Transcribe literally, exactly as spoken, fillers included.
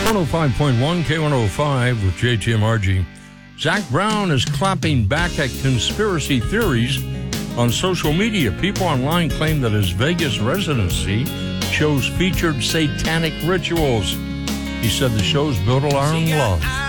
one oh five point one K one oh five with J T M R G. Zach Brown is clapping back at conspiracy theories on social media. People online claim that his Vegas residency shows featured satanic rituals. He said the shows built on love.